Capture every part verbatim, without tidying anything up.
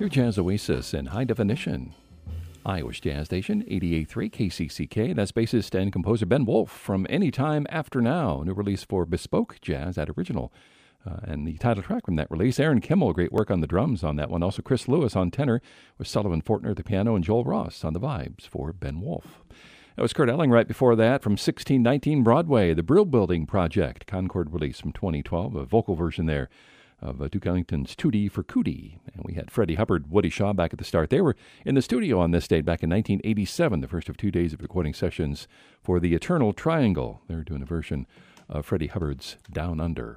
Your Jazz Oasis in high definition. Iowa's Jazz Station, eighty-eight point three K C C K. That's bassist and composer Ben Wolf from Any Time After Now, new release for Bespoke Jazz at Original. Uh, and the title track from that release, Aaron Kimmel, great work on the drums on that one. Also Chris Lewis on tenor, with Sullivan Fortner at the piano, and Joel Ross on the vibes for Ben Wolf. That was Kurt Elling right before that from sixteen nineteen Broadway, the Brill Building Project, Concord release from twenty twelve, a vocal version there of uh, Duke Ellington's Tootie for Cootie. And we had Freddie Hubbard, Woody Shaw back at the start. They were in the studio on this date back in nineteen eighty-seven, the first of two days of recording sessions for the Eternal Triangle. They were doing a version of Freddie Hubbard's Down Under.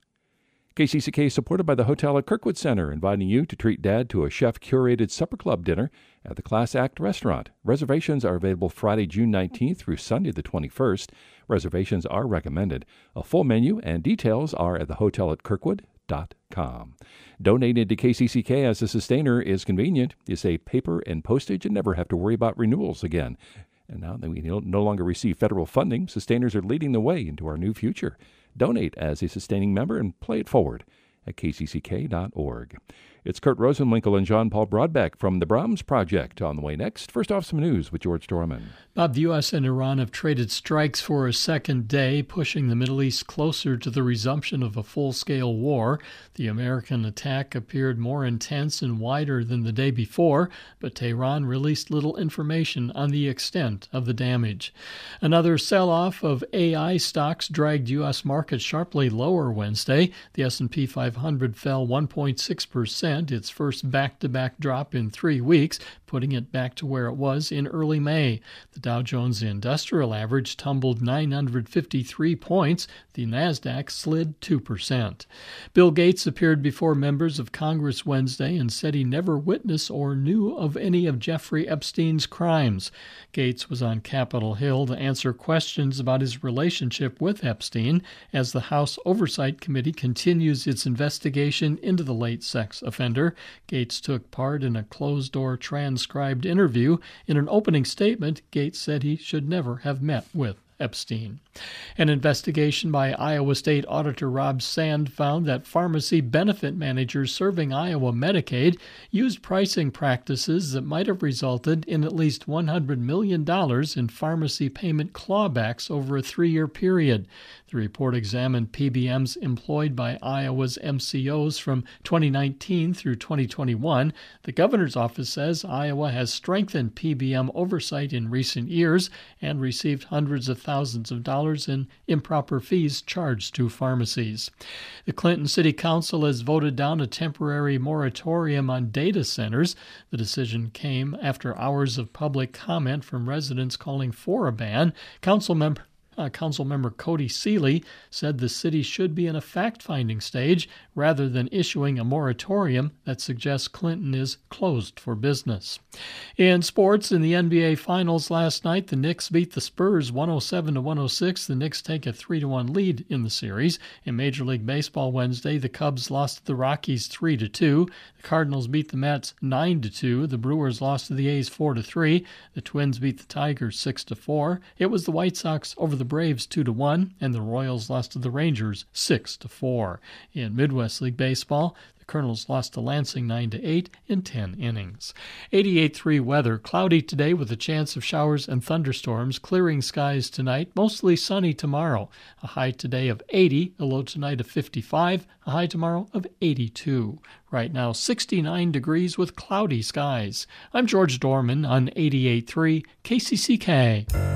K C C K is supported by the Hotel at Kirkwood Center, inviting you to treat Dad to a chef-curated supper club dinner at the Class Act Restaurant. Reservations are available Friday, June nineteenth through Sunday the twenty-first. Reservations are recommended. A full menu and details are at the hotel at kirkwood dot com. Donating to K C C K as a sustainer is convenient. You save paper and postage and never have to worry about renewals again. And now that we no longer receive federal funding, sustainers are leading the way into our new future. Donate as a sustaining member and play it forward at k c c k dot org. It's Kurt Rosenwinkel and John Paul Broadbeck from the Brahms Project on the way next. First off, some news with George Dorman. Bob, the U S and Iran have traded strikes for a second day, pushing the Middle East closer to the resumption of a full-scale war. The American attack appeared more intense and wider than the day before, but Tehran released little information on the extent of the damage. Another sell-off of A I stocks dragged U S markets sharply lower Wednesday. The S and P five hundred fell one point six percent, its first back-to-back drop in three weeks, putting it back to where it was in early May. The Dow Jones Industrial Average tumbled nine hundred fifty-three points. The Nasdaq slid two percent. Bill Gates appeared before members of Congress Wednesday and said he never witnessed or knew of any of Jeffrey Epstein's crimes. Gates was on Capitol Hill to answer questions about his relationship with Epstein as the House Oversight Committee continues its investigation into the late sex offender. Gates took part in a closed-door transcribed interview. In an opening statement, Gates said he should never have met with Epstein. An investigation by Iowa State Auditor Rob Sand found that pharmacy benefit managers serving Iowa Medicaid used pricing practices that might have resulted in at least one hundred million dollars in pharmacy payment clawbacks over a three-year period. The report examined P B Ms employed by Iowa's M C Os from twenty nineteen through twenty twenty-one. The governor's office says Iowa has strengthened P B M oversight in recent years and received hundreds of thousands of dollars in improper fees charged to pharmacies. The Clinton City Council has voted down a temporary moratorium on data centers. The decision came after hours of public comment from residents calling for a ban. Council member Uh, Councilmember Cody Seeley said the city should be in a fact-finding stage rather than issuing a moratorium that suggests Clinton is closed for business. In sports, in the N B A Finals last night, the Knicks beat the Spurs one oh seven to one oh six. The Knicks take a three to one lead in the series. In Major League Baseball Wednesday, the Cubs lost to the Rockies three to two. The Cardinals beat the Mets nine to two. The Brewers lost to the A's four to three. The Twins beat the Tigers six to four. It was the White Sox over the Braves two to one, and the Royals lost to the Rangers six to four. In Midwest League Baseball, the Colonels lost to Lansing nine to eight in ten innings. eighty-eight point three weather. Cloudy today with a chance of showers and thunderstorms. Clearing skies tonight. Mostly sunny tomorrow. A high today of eighty. A low tonight of fifty-five. A high tomorrow of eighty-two. Right now, sixty-nine degrees with cloudy skies. I'm George Dorman on eighty-eight point three K C C K.